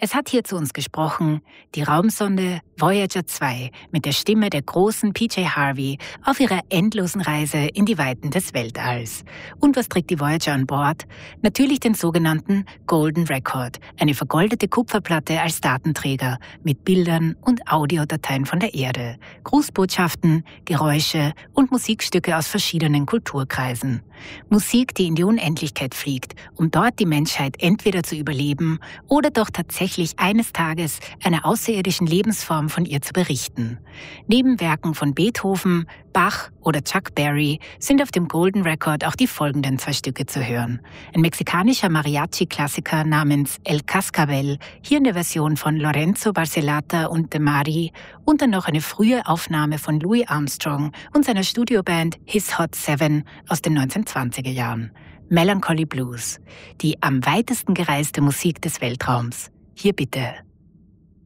Es hat hier zu uns gesprochen die Raumsonde Voyager 2 mit der Stimme der großen PJ Harvey auf ihrer endlosen Reise in die Weiten des Weltalls. Und was trägt die Voyager an Bord? Natürlich den sogenannten Golden Record, eine vergoldete Kupferplatte als Datenträger mit Bildern und Audiodateien von der Erde, Grußbotschaften, Geräusche und Musikstücke aus verschiedenen Kulturkreisen. Musik, die in die Unendlichkeit fliegt, um dort die Menschheit entweder zu überleben oder doch tatsächlich eines Tages einer außerirdischen Lebensform von ihr zu berichten. Neben Werken von Beethoven, Bach oder Chuck Berry sind auf dem Golden Record auch die folgenden 2 Stücke zu hören. Ein mexikanischer Mariachi-Klassiker namens El Cascabel, hier in der Version von Lorenzo Barcelata und De Mari, und dann noch eine frühe Aufnahme von Louis Armstrong und seiner Studioband His Hot 7 aus den 1920er Jahren. Melancholy Blues, die am weitesten gereiste Musik des Weltraums. Hier bitte